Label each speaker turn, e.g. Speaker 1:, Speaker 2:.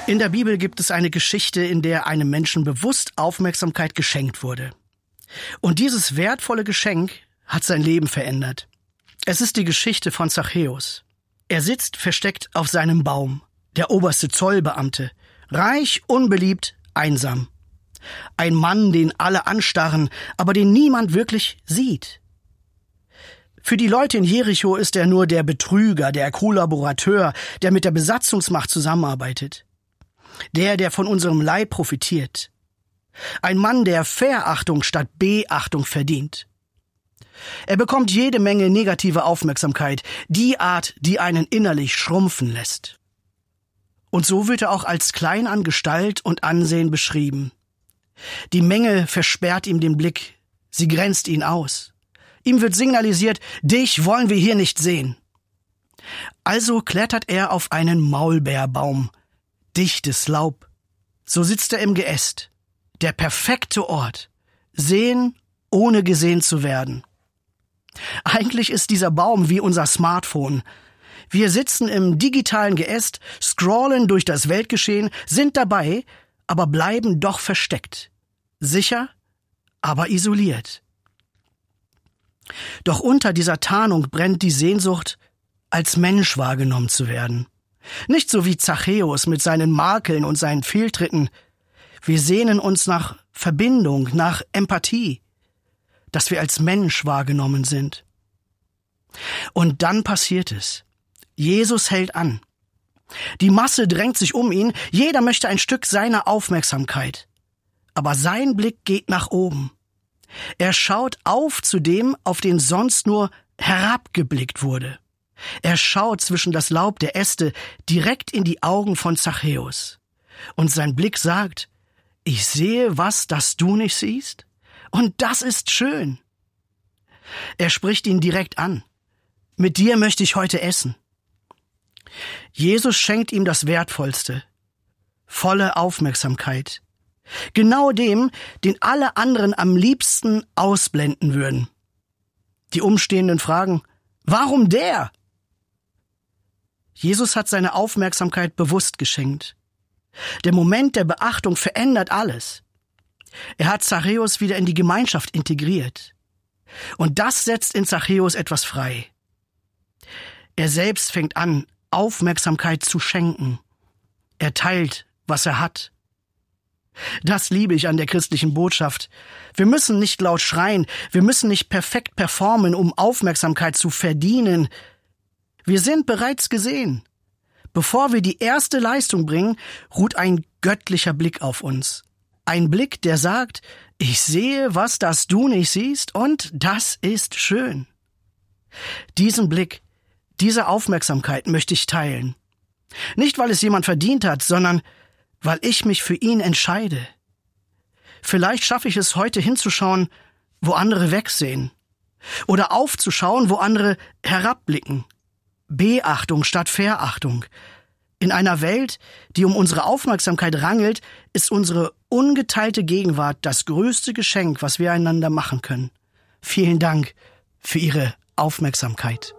Speaker 1: In der Bibel gibt es eine Geschichte, in der einem Menschen bewusst Aufmerksamkeit geschenkt wurde. Und dieses wertvolle Geschenk hat sein Leben verändert. Es ist die Geschichte von Zachäus. Er sitzt versteckt auf seinem Baum, der oberste Zollbeamte, reich, unbeliebt, einsam. Ein Mann, den alle anstarren, aber den niemand wirklich sieht. Für die Leute in Jericho ist er nur der Betrüger, der Kollaborateur, der mit der Besatzungsmacht zusammenarbeitet. Der von unserem Leib profitiert. Ein Mann, der Verachtung statt Beachtung verdient. Er bekommt jede Menge negative Aufmerksamkeit, die Art, die einen innerlich schrumpfen lässt. Und so wird er auch als klein an Gestalt und Ansehen beschrieben. Die Menge versperrt ihm den Blick, sie grenzt ihn aus. Ihm wird signalisiert, dich wollen wir hier nicht sehen. Also klettert er auf einen Maulbeerbaum, dichtes Laub. So sitzt er im Geäst, der perfekte Ort, sehen, ohne gesehen zu werden. Eigentlich ist dieser Baum wie unser Smartphone. Wir sitzen im digitalen Geäst, scrollen durch das Weltgeschehen, sind dabei, aber bleiben doch versteckt. Sicher, aber isoliert. Doch unter dieser Tarnung brennt die Sehnsucht, als Mensch wahrgenommen zu werden. Nicht so wie Zachäus mit seinen Makeln und seinen Fehltritten. Wir sehnen uns nach Verbindung, nach Empathie, dass wir als Mensch wahrgenommen sind. Und dann passiert es. Jesus hält an. Die Masse drängt sich um ihn, jeder möchte ein Stück seiner Aufmerksamkeit. Aber sein Blick geht nach oben. Er schaut auf zu dem, auf den sonst nur herabgeblickt wurde. Er schaut zwischen das Laub der Äste direkt in die Augen von Zachäus. Und sein Blick sagt, ich sehe was, das du nicht siehst. Und das ist schön. Er spricht ihn direkt an. Mit dir möchte ich heute essen. Jesus schenkt ihm das Wertvollste. Volle Aufmerksamkeit. Genau dem, den alle anderen am liebsten ausblenden würden. Die Umstehenden fragen, warum der? Jesus hat seine Aufmerksamkeit bewusst geschenkt. Der Moment der Beachtung verändert alles. Er hat Zachäus wieder in die Gemeinschaft integriert. Und das setzt in Zachäus etwas frei. Er selbst fängt an, Aufmerksamkeit zu schenken. Er teilt, was er hat. Das liebe ich an der christlichen Botschaft. Wir müssen nicht laut schreien, wir müssen nicht perfekt performen, um Aufmerksamkeit zu verdienen. Wir sind bereits gesehen. Bevor wir die erste Leistung bringen, ruht ein göttlicher Blick auf uns. Ein Blick, der sagt, ich sehe, was das du nicht siehst, und das ist schön. Diesen Blick, diese Aufmerksamkeit möchte ich teilen. Nicht, weil es jemand verdient hat, sondern weil ich mich für ihn entscheide. Vielleicht schaffe ich es heute hinzuschauen, wo andere wegsehen. Oder aufzuschauen, wo andere herabblicken. Beachtung statt Verachtung. In einer Welt, die um unsere Aufmerksamkeit rangelt, ist unsere ungeteilte Gegenwart das größte Geschenk, was wir einander machen können. Vielen Dank für Ihre Aufmerksamkeit.